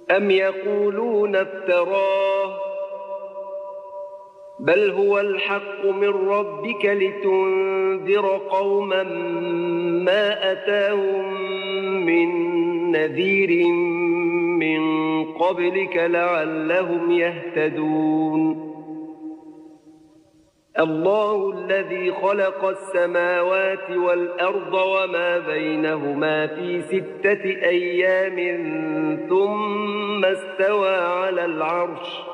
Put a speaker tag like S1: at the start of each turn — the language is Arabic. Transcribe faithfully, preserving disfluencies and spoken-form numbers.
S1: أم يقولون افتراه بل هو الحق من ربك لتنذر قوما ما أتاهم من نذير من قبلك لعلهم يهتدون. الله الذي خلق السماوات والأرض وما بينهما في ستة أيام ثم استوى على العرش